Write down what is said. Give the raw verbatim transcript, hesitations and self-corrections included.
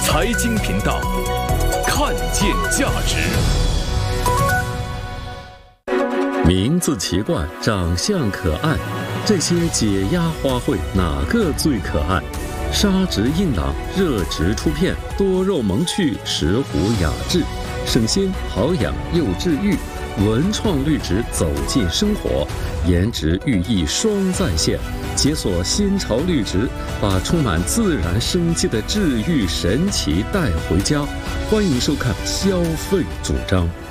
财经频道，看见价值。 名字奇怪，长相可爱，这些解压花卉哪个最可爱？砂质硬朗，热植出片，多肉萌趣，石斛雅致，省心好养又治愈。文创绿植走进生活，颜值寓意双在线，解锁新潮绿植，把充满自然生机的治愈神奇带回家。欢迎收看消费主张。